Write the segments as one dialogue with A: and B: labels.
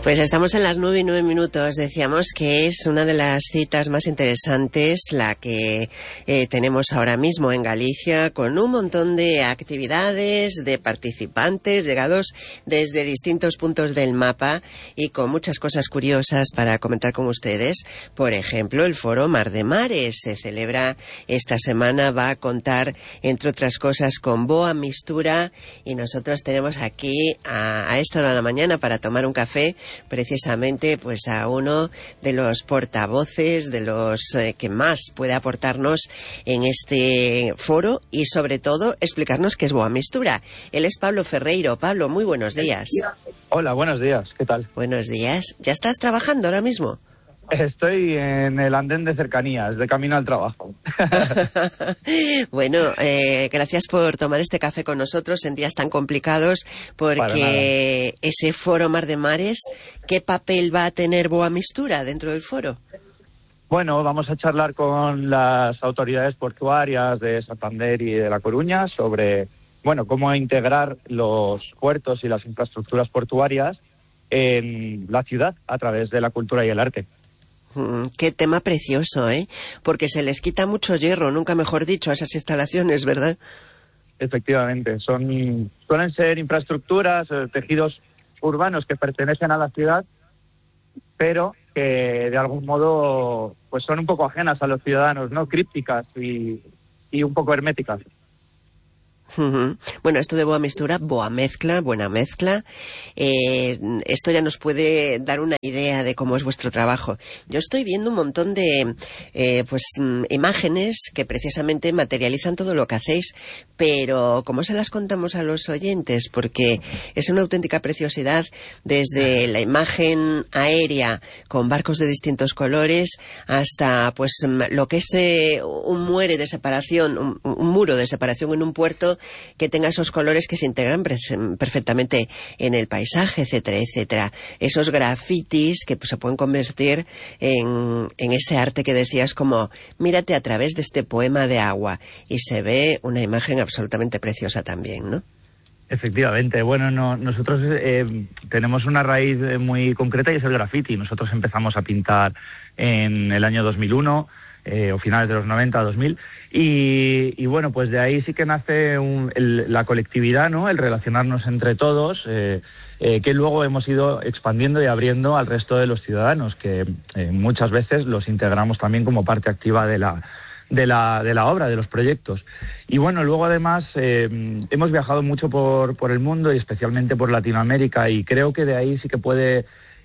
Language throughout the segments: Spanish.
A: Pues estamos en las 9:09. Decíamos que es una de las citas más interesantes la que tenemos ahora mismo en Galicia, con un montón de actividades, de participantes llegados desde distintos puntos del mapa y con muchas cosas curiosas para comentar con ustedes. Por ejemplo, el Foro Mar de Mares se celebra esta semana, va a contar, entre otras cosas, con Boa Mistura, y nosotros tenemos aquí a esta hora de la mañana para tomar un café precisamente pues a uno de los portavoces, de los que más puede aportarnos en este foro y sobre todo explicarnos qué es Boa Mistura. Él es Pablo Ferreiro. Pablo, muy buenos días.
B: Hola, buenos días, ¿qué tal?
A: Buenos días. ¿Ya estás trabajando ahora mismo?
B: Estoy en el andén de cercanías, de camino al trabajo.
A: Bueno, gracias por tomar este café con nosotros en días tan complicados, porque ese Foro Mar de Mares, ¿qué papel va a tener Boa Mistura dentro del foro?
B: Bueno, vamos a charlar con las autoridades portuarias de Santander y de La Coruña sobre, bueno, cómo integrar los puertos y las infraestructuras portuarias en la ciudad a través de la cultura y el arte.
A: Qué tema precioso, ¿eh? Porque se les quita mucho hierro, nunca mejor dicho, a esas instalaciones, ¿verdad?
B: Efectivamente, suelen ser infraestructuras, tejidos urbanos que pertenecen a la ciudad, pero que de algún modo pues son un poco ajenas a los ciudadanos, ¿no? Crípticas y un poco herméticas.
A: Bueno, esto de Boa Mistura, boa mezcla, buena mezcla, esto ya nos puede dar una idea de cómo es vuestro trabajo. Yo estoy viendo un montón de imágenes que precisamente materializan todo lo que hacéis, pero ¿cómo se las contamos a los oyentes? Porque es una auténtica preciosidad, desde la imagen aérea con barcos de distintos colores hasta pues lo que es un muro de separación, un muro de separación en un puerto que tenga esos colores que se integran perfectamente en el paisaje, etcétera, etcétera. Esos grafitis que pues, se pueden convertir en ese arte que decías, como mírate a través de este poema de agua, y se ve una imagen absolutamente preciosa también, ¿no?
B: Efectivamente. Bueno, nosotros tenemos una raíz muy concreta y es el graffiti. Nosotros empezamos a pintar en el año 2001, o finales de los 90, 2000, y bueno, pues de ahí sí que nace la colectividad, ¿no? El relacionarnos entre todos, que luego hemos ido expandiendo y abriendo al resto de los ciudadanos, que muchas veces los integramos también como parte activa de la obra, de los proyectos. Y bueno, luego además hemos viajado mucho por el mundo y especialmente por Latinoamérica, y creo que de ahí sí que puede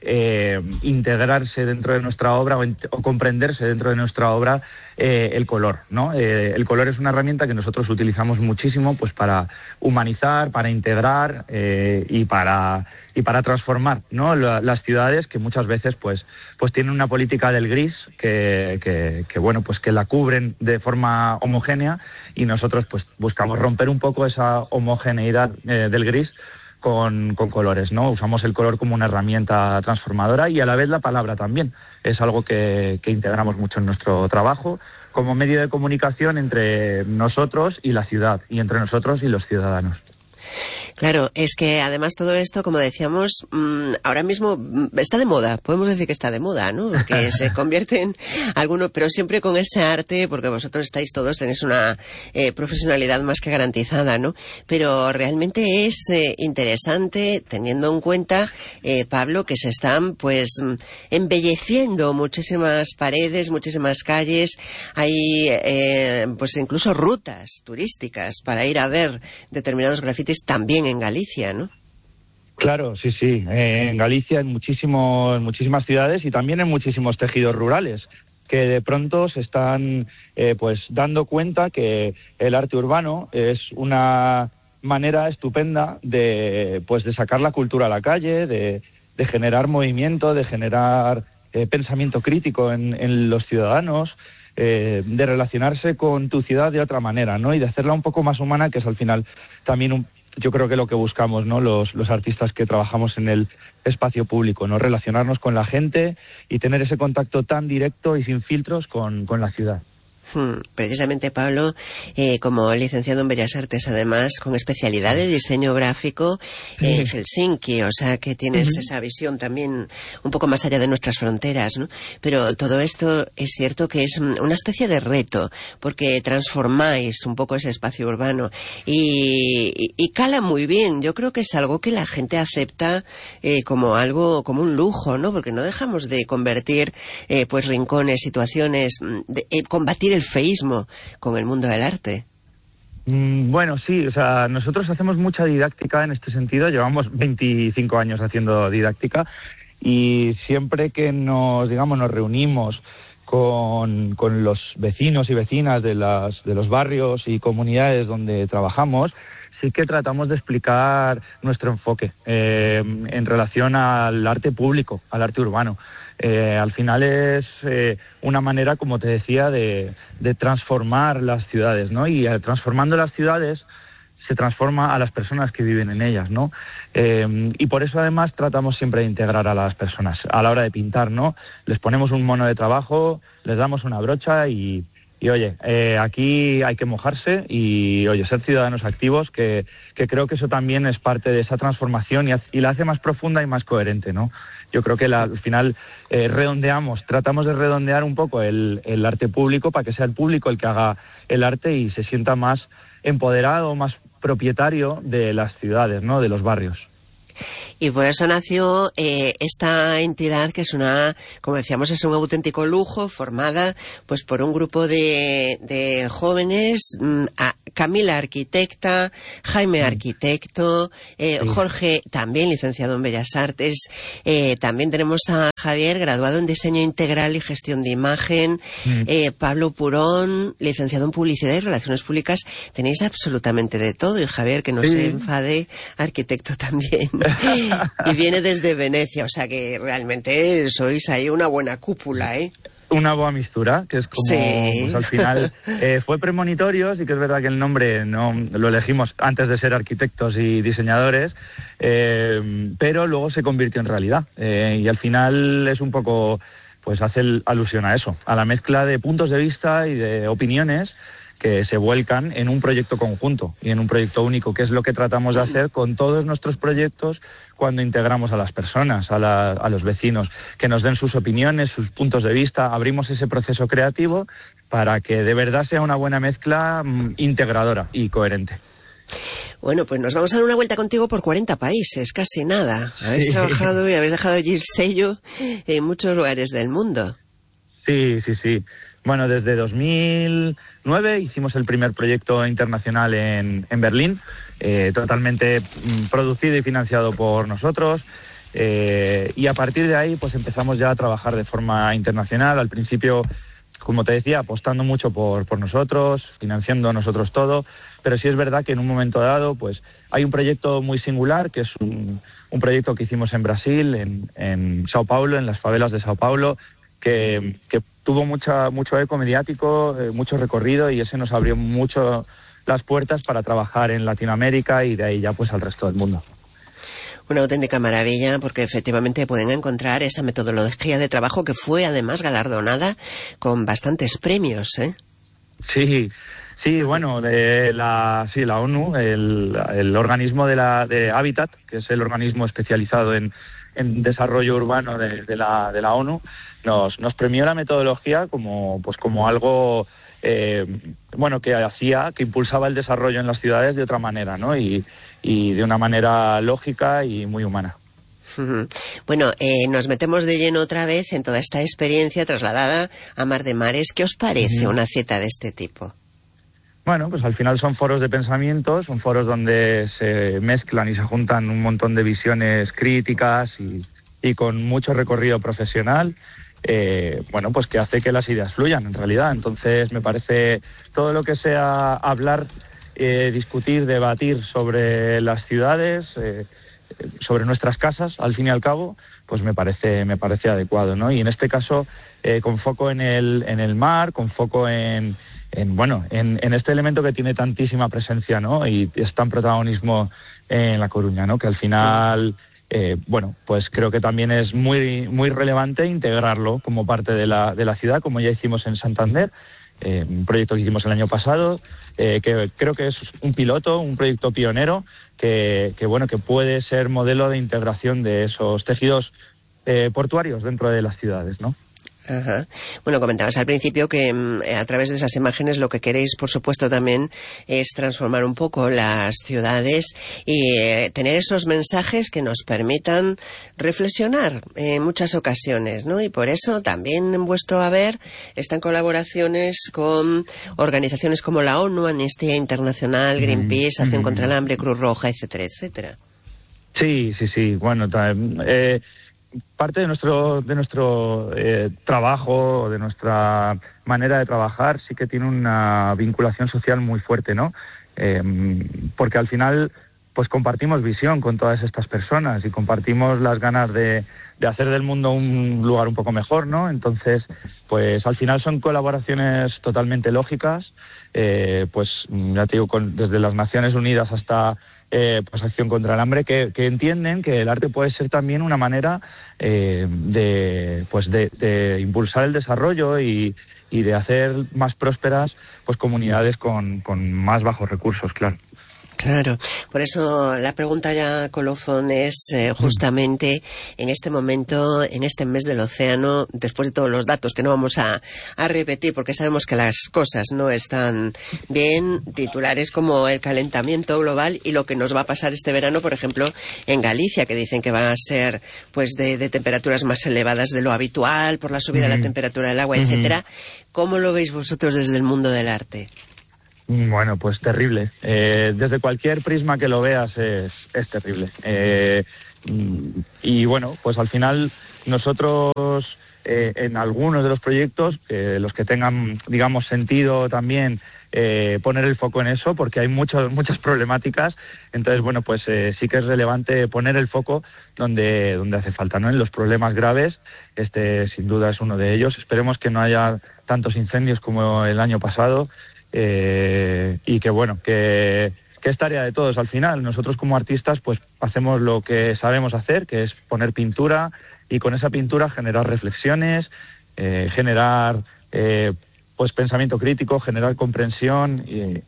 B: integrarse dentro de nuestra obra o comprenderse dentro de nuestra obra el color, ¿no? El color es una herramienta que nosotros utilizamos muchísimo pues para humanizar, para integrar y para transformar, ¿no? Las ciudades, que muchas veces pues tienen una política del gris que bueno, pues que la cubren de forma homogénea, y nosotros pues buscamos romper un poco esa homogeneidad del gris con colores, ¿no? Usamos el color como una herramienta transformadora, y a la vez la palabra también. Es algo que integramos mucho en nuestro trabajo como medio de comunicación entre nosotros y la ciudad, y entre nosotros y los ciudadanos.
A: Claro, es que además todo esto, como decíamos, ahora mismo está de moda, podemos decir que está de moda, ¿no? Que se convierten algunos, pero siempre con ese arte, porque vosotros tenéis una profesionalidad más que garantizada, ¿no? Pero realmente es interesante, teniendo en cuenta, Pablo, que se están pues embelleciendo muchísimas paredes, muchísimas calles, hay pues incluso rutas turísticas para ir a ver determinados grafitis también en Galicia, ¿no?
B: Claro, sí. En Galicia, en muchísimas ciudades y también en muchísimos tejidos rurales, que de pronto se están pues dando cuenta que el arte urbano es una manera estupenda de sacar la cultura a la calle, de generar movimiento, de generar pensamiento crítico en los ciudadanos, de relacionarse con tu ciudad de otra manera, ¿no? Y de hacerla un poco más humana, que es al final también yo creo que lo que buscamos, ¿no? Los artistas que trabajamos en el espacio público, ¿no? Relacionarnos con la gente y tener ese contacto tan directo y sin filtros con la ciudad.
A: Precisamente Pablo, como licenciado en Bellas Artes, además con especialidad de diseño gráfico en Helsinki, o sea que tienes esa visión también un poco más allá de nuestras fronteras, ¿no? Pero todo esto es cierto que es una especie de reto, porque transformáis un poco ese espacio urbano y cala muy bien. Yo creo que es algo que la gente acepta como algo, como un lujo, ¿no? Porque no dejamos de convertir pues rincones, situaciones, combatir el feísmo con el mundo del arte.
B: Bueno, sí, o sea, nosotros hacemos mucha didáctica en este sentido, llevamos 25 años haciendo didáctica y siempre que nos reunimos con los vecinos y vecinas de los barrios y comunidades donde trabajamos, sí que tratamos de explicar nuestro enfoque en relación al arte público, al arte urbano. Al final es una manera, como te decía, de transformar las ciudades, ¿no? Y transformando las ciudades se transforma a las personas que viven en ellas, ¿no? Y por eso además tratamos siempre de integrar a las personas a la hora de pintar, ¿no? Les ponemos un mono de trabajo, les damos una brocha y oye, aquí hay que mojarse y oye, ser ciudadanos activos, que creo que eso también es parte de esa transformación y la hace más profunda y más coherente, ¿no? Yo creo que al final tratamos de redondear un poco el arte público para que sea el público el que haga el arte y se sienta más empoderado, más propietario de las ciudades, ¿no? De los barrios.
A: Y por eso nació esta entidad que es como decíamos, es un auténtico lujo, formada pues por un grupo de jóvenes, Camila arquitecta, Jaime arquitecto, Jorge también licenciado en Bellas Artes, también tenemos a Javier graduado en diseño integral y gestión de imagen, Pablo Purón licenciado en publicidad y relaciones públicas. Tenéis absolutamente de todo, y Javier, que no se enfade, arquitecto también. Y viene desde Venecia, o sea que realmente sois ahí una buena cúpula, ¿eh?
B: Una boa mistura, que es como,
A: sí.
B: Pues al final fue premonitorio, sí que es verdad que el nombre no lo elegimos antes de ser arquitectos y diseñadores, pero luego se convirtió en realidad, y al final es un poco, pues hace alusión a eso, a la mezcla de puntos de vista y de opiniones que se vuelcan en un proyecto conjunto y en un proyecto único, que es lo que tratamos de hacer con todos nuestros proyectos cuando integramos a las personas, a los vecinos, que nos den sus opiniones, sus puntos de vista, abrimos ese proceso creativo para que de verdad sea una buena mezcla integradora y coherente.
A: Bueno, pues nos vamos a dar una vuelta contigo por 40 países, casi nada. Habéis trabajado y habéis dejado allí el sello en muchos lugares del mundo.
B: Sí. Bueno, desde 2009 hicimos el primer proyecto internacional en Berlín, totalmente producido y financiado por nosotros, y a partir de ahí pues empezamos ya a trabajar de forma internacional. Al principio, como te decía, apostando mucho por nosotros, financiando nosotros todo, pero sí es verdad que en un momento dado pues hay un proyecto muy singular, que es un proyecto que hicimos en Brasil, en Sao Paulo, en las favelas de Sao Paulo, que tuvo mucho eco mediático, mucho recorrido, y ese nos abrió mucho las puertas para trabajar en Latinoamérica y de ahí ya pues al resto del mundo.
A: Una auténtica maravilla, porque efectivamente pueden encontrar esa metodología de trabajo que fue además galardonada con bastantes premios, ¿eh?
B: Sí, bueno, la ONU, el organismo de Habitat, que es el organismo especializado en desarrollo urbano de la ONU, nos premió la metodología como algo que impulsaba el desarrollo en las ciudades de otra manera, ¿no? Y de una manera lógica y muy humana.
A: Bueno, nos metemos de lleno otra vez en toda esta experiencia trasladada a Mar de Mares. ¿Qué os parece una cita de este tipo?
B: Bueno, pues al final son foros de pensamiento, son foros donde se mezclan y se juntan un montón de visiones críticas y con mucho recorrido profesional, pues que hace que las ideas fluyan en realidad. Entonces me parece todo lo que sea hablar, discutir, debatir sobre las ciudades, sobre nuestras casas, al fin y al cabo, pues me parece adecuado, ¿no? Y en este caso, con foco en el mar, con foco en este elemento que tiene tantísima presencia, ¿no? Y es tan protagonismo en La Coruña, ¿no? Que al final, pues creo que también es muy, muy relevante integrarlo como parte de la ciudad, como ya hicimos en Santander, un proyecto que hicimos el año pasado, que creo que es un piloto, un proyecto pionero, que puede ser modelo de integración de esos tejidos portuarios dentro de las ciudades, ¿no?
A: Ajá. Bueno, comentabas al principio que a través de esas imágenes lo que queréis, por supuesto, también es transformar un poco las ciudades y tener esos mensajes que nos permitan reflexionar en muchas ocasiones, ¿no? Y por eso también en vuestro haber están colaboraciones con organizaciones como la ONU, Amnistía Internacional, Greenpeace, Acción contra el Hambre, Cruz Roja, etcétera, etcétera.
B: Sí. Bueno, parte de nuestro trabajo, de nuestra manera de trabajar, sí que tiene una vinculación social muy fuerte, ¿no? Porque al final, pues compartimos visión con todas estas personas y compartimos las ganas de hacer del mundo un lugar un poco mejor, ¿no? Entonces, pues al final son colaboraciones totalmente lógicas, pues ya te digo, desde las Naciones Unidas hasta pues Acción contra el Hambre, que entienden que el arte puede ser también una manera de impulsar el desarrollo y de hacer más prósperas pues comunidades con más bajos recursos, claro.
A: Claro, por eso la pregunta ya, colofón, es justamente en este momento, en este mes del océano, después de todos los datos que no vamos a repetir porque sabemos que las cosas no están bien, titulares como el calentamiento global y lo que nos va a pasar este verano, por ejemplo, en Galicia, que dicen que va a ser pues de temperaturas más elevadas de lo habitual por la subida de la temperatura del agua, etcétera. ¿Cómo lo veis vosotros desde el mundo del arte?
B: Bueno, pues terrible. Desde cualquier prisma que lo veas es terrible. Y bueno, pues al final nosotros en algunos de los proyectos, los que tengan, digamos, sentido también, poner el foco en eso, porque hay muchas problemáticas. Entonces, bueno, pues sí que es relevante poner el foco donde hace falta, ¿no? En los problemas graves, sin duda es uno de ellos. Esperemos que no haya tantos incendios como el año pasado. Y que es tarea de todos al final. Nosotros como artistas pues hacemos lo que sabemos hacer, que es poner pintura y con esa pintura generar reflexiones, generar pues pensamiento crítico, generar comprensión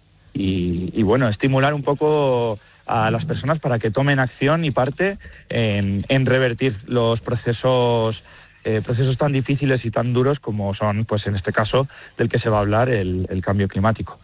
B: y bueno, estimular un poco a las personas para que tomen acción y parte en revertir los procesos tan difíciles y tan duros como son, pues en este caso, del que se va a hablar, el cambio climático.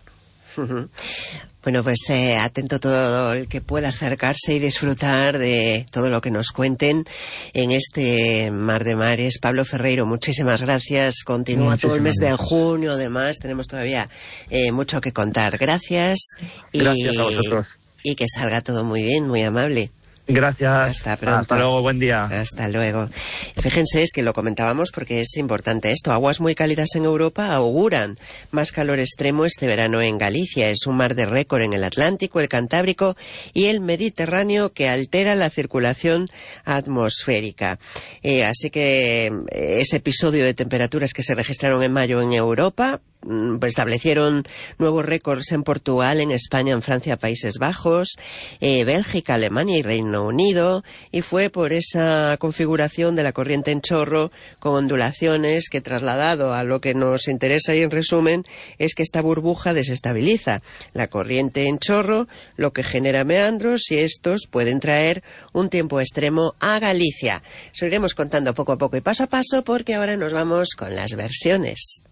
A: Bueno, pues atento todo el que pueda acercarse y disfrutar de todo lo que nos cuenten en este Mar de Mares. Pablo Ferreiro, muchísimas gracias. Continúa todo el mes de junio, además, tenemos todavía mucho que contar. Gracias.
B: Gracias a vosotros.
A: Y que salga todo muy bien, muy amable.
B: Gracias.
A: Hasta pronto.
B: Hasta luego, buen día.
A: Hasta luego. Fíjense, es que lo comentábamos porque es importante esto. Aguas muy cálidas en Europa auguran más calor extremo este verano en Galicia. Es un mar de récord en el Atlántico, el Cantábrico y el Mediterráneo que altera la circulación atmosférica. Así que ese episodio de temperaturas que se registraron en mayo en Europa establecieron nuevos récords en Portugal, en España, en Francia, Países Bajos, Bélgica, Alemania y Reino Unido, y fue por esa configuración de la corriente en chorro con ondulaciones que, trasladado a lo que nos interesa y en resumen, es que esta burbuja desestabiliza la corriente en chorro, lo que genera meandros y estos pueden traer un tiempo extremo a Galicia. Se lo iremos contando poco a poco y paso a paso porque ahora nos vamos con las versiones.